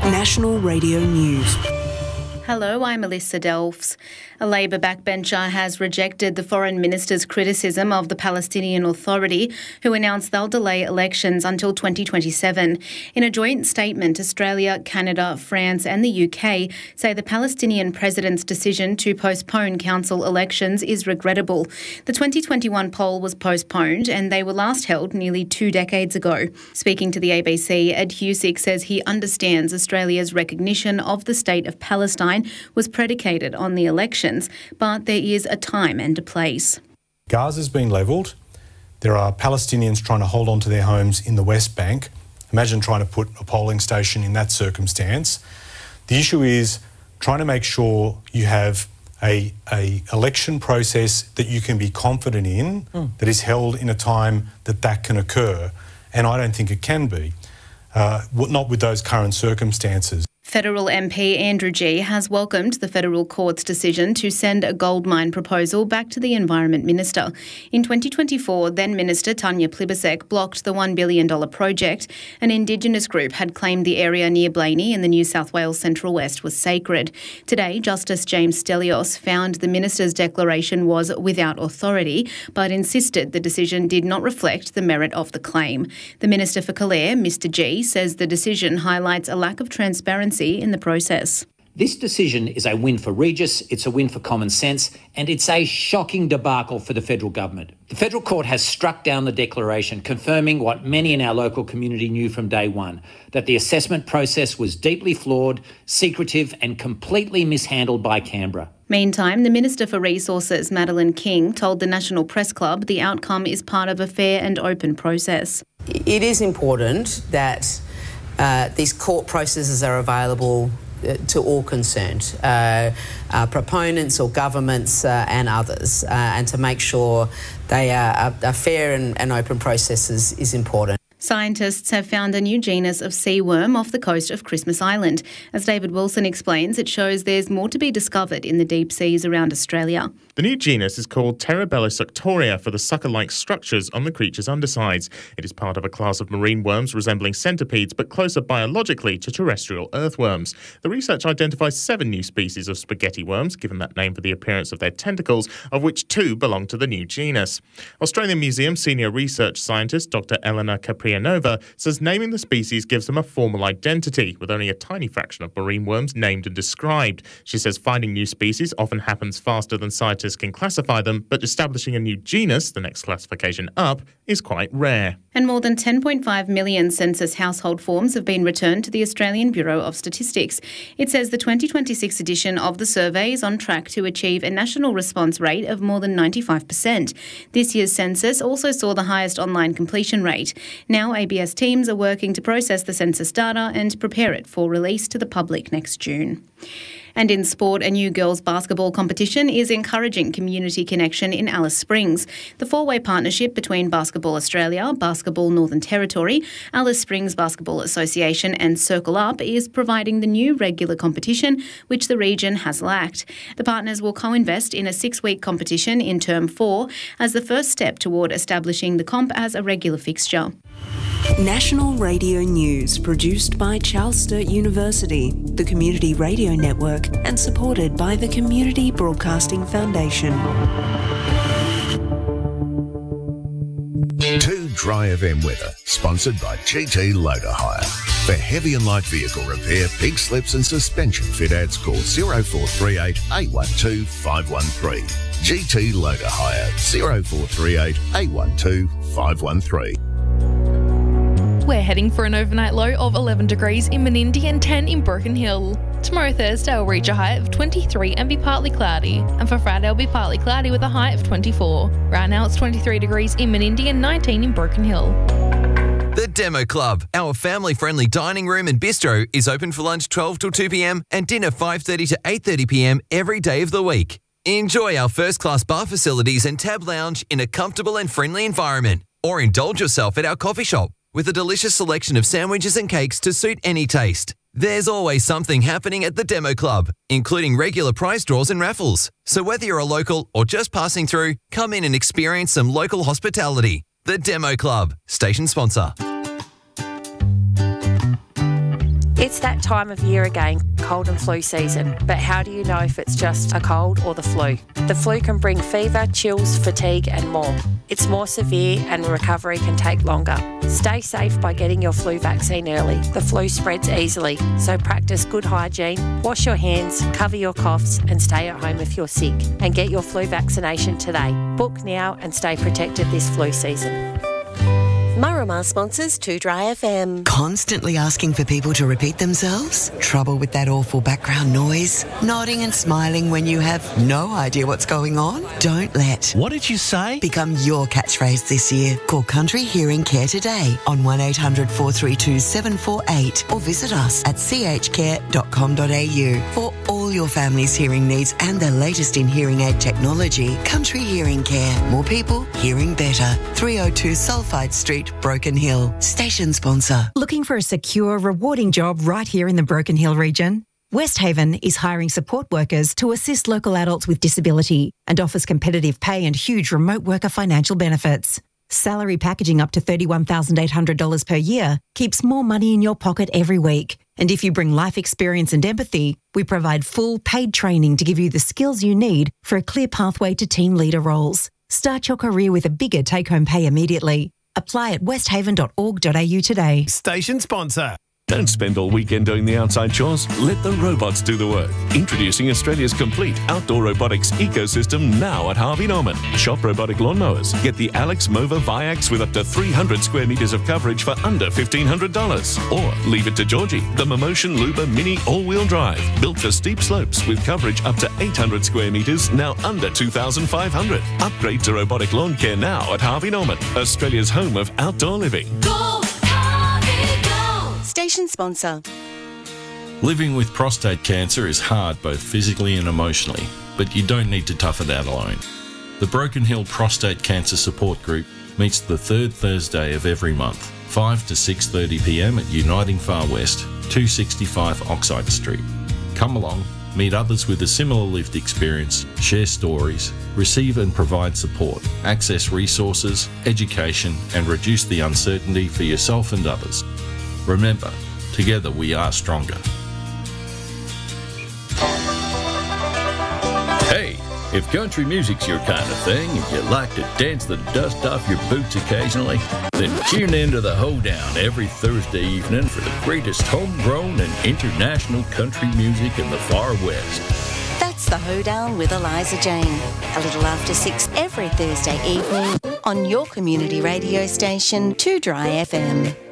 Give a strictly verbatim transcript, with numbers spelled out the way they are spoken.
National Radio News. Hello, I'm Alyssa Delfs. A Labor backbencher has rejected the Foreign Minister's criticism of the Palestinian Authority, who announced they'll delay elections until twenty twenty-seven. In a joint statement, Australia, Canada, France and the U K say the Palestinian president's decision to postpone council elections is regrettable. The twenty twenty-one poll was postponed and they were last held nearly two decades ago. Speaking to the A B C, Ed Husick says he understands Australia's recognition of the state of Palestine was predicated on the elections, but there is a time and a place. Gaza's been levelled. There are Palestinians trying to hold on to their homes in the West Bank. Imagine trying to put a polling station in that circumstance. The issue is trying to make sure you have a, a election process that you can be confident in, mm. that is held in a time that that can occur. And I don't think it can be, uh, not with those current circumstances. Federal M P Andrew Gee has welcomed the federal court's decision to send a gold mine proposal back to the Environment Minister. In twenty twenty-four, then Minister Tanya Plibersek blocked the one billion dollars project. An Indigenous group had claimed the area near Blaney in the New South Wales Central West was sacred. Today, Justice James Stelios found the minister's declaration was without authority, but insisted the decision did not reflect the merit of the claim. The Minister for Calaire, Mister Gee, says the decision highlights a lack of transparency in the process. This decision is a win for Regis, it's a win for common sense, and it's a shocking debacle for the federal government. The federal court has struck down the declaration, confirming what many in our local community knew from day one, that the assessment process was deeply flawed, secretive and completely mishandled by Canberra. Meantime, the Minister for Resources, Madeleine King, told the National Press Club the outcome is part of a fair and open process. It is important that uh, these court processes are available to all concerned, uh, uh, proponents or governments uh, and others, uh, and to make sure they are a fair and, and open processes is important. Scientists have found a new genus of sea worm off the coast of Christmas Island. As David Wilson explains, it shows there's more to be discovered in the deep seas around Australia. The new genus is called Terebella suctoria for the sucker-like structures on the creature's undersides. It is part of a class of marine worms resembling centipedes but closer biologically to terrestrial earthworms. The research identifies seven new species of spaghetti worms, given that name for the appearance of their tentacles, of which two belong to the new genus. Australian Museum senior research scientist Doctor Eleanor Capria Nova says naming the species gives them a formal identity, with only a tiny fraction of marine worms named and described. She says finding new species often happens faster than scientists can classify them, but establishing a new genus, the next classification up, is quite rare. And more than ten point five million census household forms have been returned to the Australian Bureau of Statistics. It says the twenty twenty-six edition of the survey is on track to achieve a national response rate of more than ninety-five percent. This year's census also saw the highest online completion rate. Now A B S teams are working to process the census data and prepare it for release to the public next June. And in sport, a new girls' basketball competition is encouraging community connection in Alice Springs. The four-way partnership between Basketball Australia, Basketball Northern Territory, Alice Springs Basketball Association and Circle Up is providing the new regular competition, which the region has lacked. The partners will co-invest in a six-week competition in Term four as the first step toward establishing the comp as a regular fixture. National Radio News, produced by Charles Sturt University, the Community Radio Network, and supported by the Community Broadcasting Foundation. Two Dry F M weather, sponsored by G T Loader Hire. For heavy and light vehicle repair, pig slips and suspension fit-outs, call zero four three eight, eight one two, five one three. G T Loader Hire, zero four three eight, eight one two, five one three. We're heading for an overnight low of eleven degrees in Menindee and ten in Broken Hill. Tomorrow Thursday will reach a high of twenty-three and be partly cloudy. And for Friday will be partly cloudy with a high of twenty-four. Right now it's twenty-three degrees in Menindee and nineteen in Broken Hill. The Demo Club, our family-friendly dining room and bistro, is open for lunch twelve till two p m and dinner five thirty to eight thirty p m every day of the week. Enjoy our first-class bar facilities and tab lounge in a comfortable and friendly environment. Or indulge yourself at our coffee shop with a delicious selection of sandwiches and cakes to suit any taste. There's always something happening at the Demo Club, including regular prize draws and raffles. So whether you're a local or just passing through, come in and experience some local hospitality. The Demo Club, station sponsor. It's that time of year again, cold and flu season. But how do you know if it's just a cold or the flu? The flu can bring fever, chills, fatigue and more. It's more severe and recovery can take longer. Stay safe by getting your flu vaccine early. The flu spreads easily, so practice good hygiene, wash your hands, cover your coughs and stay at home if you're sick. And get your flu vaccination today. Book now and stay protected this flu season. Marama sponsors two Dry F M. Constantly asking for people to repeat themselves? Trouble with that awful background noise? Nodding and smiling when you have no idea what's going on? Don't let What did you say? become your catchphrase this year. Call Country Hearing Care today on one eight hundred four three two seven four eight or visit us at c h care dot com dot a u for all your family's hearing needs and the latest in hearing aid technology. Country Hearing Care. More people hearing better. three oh two Sulphide Street, Broken Hill. Station sponsor. Looking for a secure, rewarding job right here in the Broken Hill region? Westhaven is hiring support workers to assist local adults with disability and offers competitive pay and huge remote worker financial benefits. Salary packaging up to thirty-one thousand eight hundred dollars per year keeps more money in your pocket every week. And if you bring life experience and empathy, we provide full paid training to give you the skills you need for a clear pathway to team leader roles. Start your career with a bigger take-home pay immediately. Apply at westhaven dot org dot a u today. Station sponsor. Don't spend all weekend doing the outside chores. Let the robots do the work. Introducing Australia's complete outdoor robotics ecosystem now at Harvey Norman. Shop robotic lawnmowers. Get the Alex Mova Viax with up to three hundred square metres of coverage for under fifteen hundred dollars. Or leave it to Georgie, the Momotion Luba Mini all-wheel drive. Built for steep slopes with coverage up to eight hundred square metres, now under two thousand five hundred. Upgrade to robotic lawn care now at Harvey Norman, Australia's home of outdoor living. Go! Station sponsor. Living with prostate cancer is hard both physically and emotionally, but you don't need to tough it out alone. The Broken Hill Prostate Cancer Support Group meets the third Thursday of every month, five to six thirty p m at Uniting Far West, two sixty-five Oxide Street. Come along, meet others with a similar lived experience, share stories, receive and provide support, access resources, education, and reduce the uncertainty for yourself and others. Remember, together we are stronger. Hey, if country music's your kind of thing and you like to dance the dust off your boots occasionally, then tune in to The Hoedown every Thursday evening for the greatest homegrown and international country music in the far west. That's The Hoedown with Eliza Jane. A little after six every Thursday evening on your community radio station, two Dry F M.